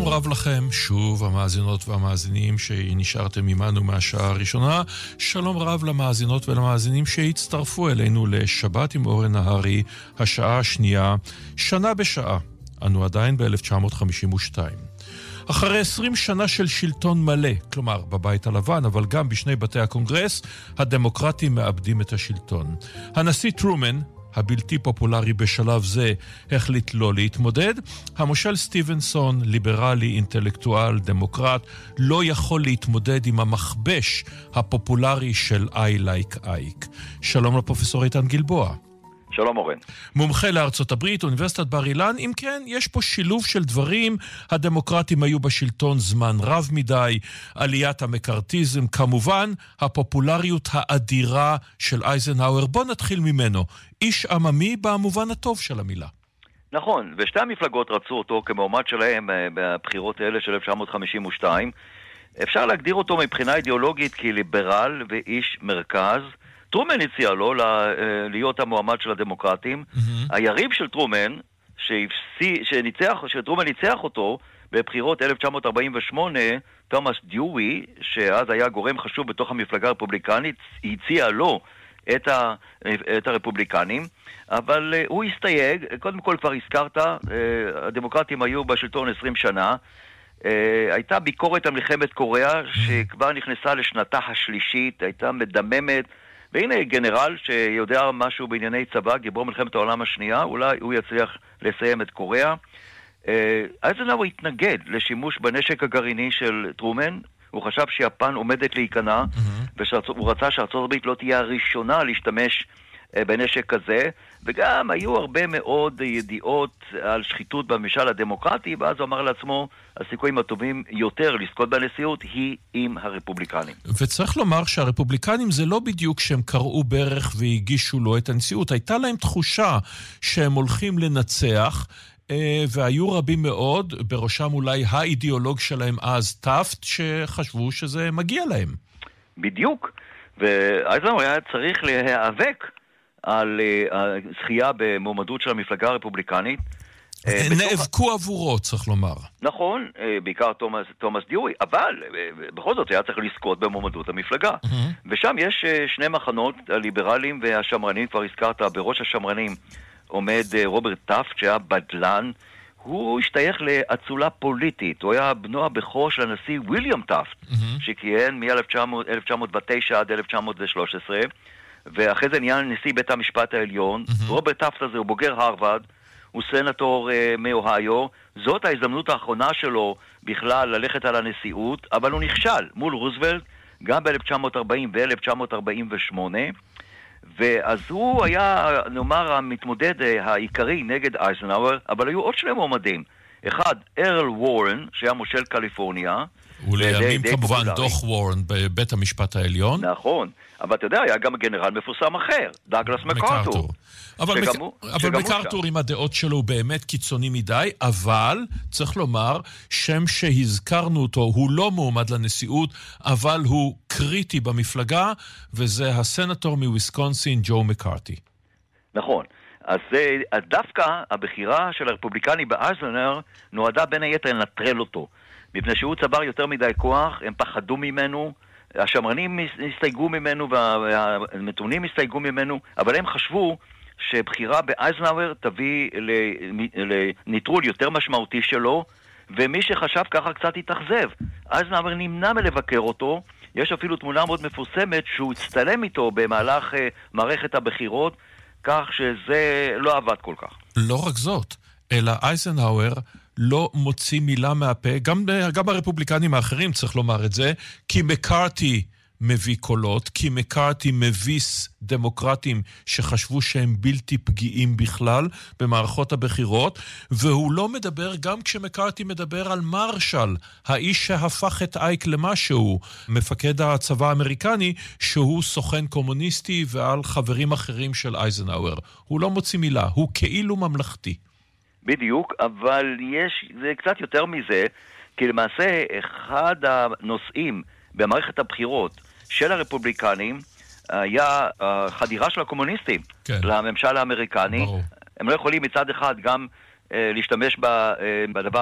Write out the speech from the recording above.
רב לכם, שוב המאזינות והמאזינים שנשארתם עמנו מהשעה הראשונה. שלום רב למאזינות ולמאזינים שהצטרפו אלינו לשבת עם אורן נהרי, השעה השנייה, שנה בשעה. אנו עדיין ב-1952. אחרי 20 שנה של שלטון מלא, כלומר בבית הלבן, אבל גם בשני בתי הקונגרס, הדמוקרטים מאבדים את השלטון. הנשיא טרומן, הבלתי פופולרי בשלב זה, החליט לא להתמודד. המושל סטיבנסון, ליברלי, אינטלקטואל, דמוקרט, לא יכול להתמודד עם המכבש הפופולרי של I like Ike. שלום לפרופסור איתן גלבוע. שלום אורן. מומחה לארצות הברית, אוניברסיטת בר אילן. אם כן, יש פה שילוב של דברים. הדמוקרטים היו בשלטון זמן רב מדי, עליית המקארתיזם, כמובן, הפופולריות האדירה של אייזנהאואר. בוא נתחיל ממנו. איש עממי במובן הטוב של המילה. נכון, ושתי המפלגות רצו אותו כמועמד שלהם בבחירות האלה של 1952. אפשר להגדיר אותו מבחינה אידיאולוגית כליברל ואיש מרכז. טרומן הציע לו להיות המועמד של הדמוקרטים. היריב של טרומן, שטרומן ניצח אותו בבחירות 1948, תומאס דיואי, שאז היה גורם חשוב בתוך המפלגה הרפובליקנית, הציע לו את הרפובליקנים, אבל הוא הסתייג. קודם כל כבר הזכרת, הדמוקרטים היו בשלטון 20 שנה, הייתה ביקורת על מלחמת קוריאה שכבר נכנסה לשנתה השלישית, הייתה מדממת, והנה גנרל שיודע משהו בענייני צבא, גיבור מלחמת העולם השנייה, אולי הוא יצליח לסיים את קוריאה. אייזנהאואר התנגד לשימוש בנשק הגרעיני של טרומן, הוא חשב שיפן עומדת להיכנע, והוא רצה שארצות הברית לא תהיה הראשונה להשתמש בנשק כזה, וגם היו הרבה מאוד ידיעות על שחיתות בממשל הדמוקרטי, ואז הוא אמר לעצמו, הסיכויים הטובים יותר לזכות בנשיאות היא עם הרפובליקנים. וצריך לומר שהרפובליקנים זה לא בדיוק שהם קראו ברך והגישו לו את הנשיאות, הייתה להם תחושה שהם הולכים לנצח, והיו רבים מאוד, בראשם אולי האידיאולוג שלהם אז טאפט, שחשבו שזה מגיע להם. בדיוק, ואייזנהאואר היה צריך להיאבק על הזכייה במועמדות של המפלגה הרפובליקנית. נאבקו עבורו, צריך לומר. נכון, בעיקר תומאס דיואי, אבל בכל זאת היה צריך לזכות במועמדות המפלגה. ושם יש שני מחנות, הליברלים והשמרנים, כבר הזכרת, בראש השמרנים עומד רוברט טאפט, שהיה בדלן. הוא השתייך לאצולה פוליטית, הוא היה בנו הבכור של הנשיא ויליאם טאפט, שכיהן מ-1909 עד 1913, ואחרי זה נהיה נשיא בית המשפט העליון. רוברט טאפט הזה הוא בוגר הרווארד, הוא סנטור מאוהיו, זאת ההזדמנות האחרונה שלו בכלל ללכת על הנשיאות, אבל הוא נכשל מול רוזוולט, גם ב-1940 ו-1948, ואז הוא היה, נאמר, המתמודד העיקרי נגד אייזנהאואר, אבל היו עוד שני מועמדים. אחד, ארל וורן, שהיה מושל קליפורניה. ולימים כמובן דוח וורן בבית המשפט העליון. נכון, אבל אתה יודע, היה גם גנרל מפורסם אחר, דאגלס מקארתור. אבל מקארתור עם הדעות שלו הוא באמת קיצוני מדי, אבל צריך לומר, שם שהזכרנו אותו, הוא לא מועמד לנשיאות, אבל הוא קריטי במפלגה, וזה הסנטור מוויסקונסין, ג'ו מקארתי. נכון. אז דווקא הבחירה של הרפובליקני באייזנהאואר נועדה בין היתר לנטרל אותו. מפני שהוא צבר יותר מדי כוח, הם פחדו ממנו, השמרנים הסתייגו ממנו והמתונים הסתייגו ממנו, אבל הם חשבו שבחירה באייזנהאואר תביא לניטרול יותר משמעותי שלו, ומי שחשב ככה קצת התאכזב. אייזנהאואר נמנע מלבקר אותו, יש אפילו תמונה מאוד מפורסמת שהוא הצטלם איתו במהלך מערכת הבחירות, כך שזה לא עבד כל כך. לא רק זאת, אלא אייזנהאואר לא מוציא מילה מהפה, גם הרפובליקנים האחרים צריך לומר את זה, כי מקארתי מביא קולות, כי מקארתי מביס דמוקרטים שחשבו שהם בלתי פגיעים בכלל במערכות הבחירות, והוא לא מדבר גם כשמקארתי מדבר על מרשל, האיש שהפך את אייק למשהו, מפקד הצבא האמריקני, שהוא סוכן קומוניסטי ועל חברים אחרים של אייזנהאואר. הוא לא מוציא מילה, הוא כאילו ממלכתי. בדיוק, אבל זה קצת יותר מזה, כי למעשה אחד הנושאים במערכת הבחירות של הרפובליקנים היה חדירה של הקומוניסטים לממשל האמריקני. הם לא יכולים מצד אחד גם להשתמש בדבר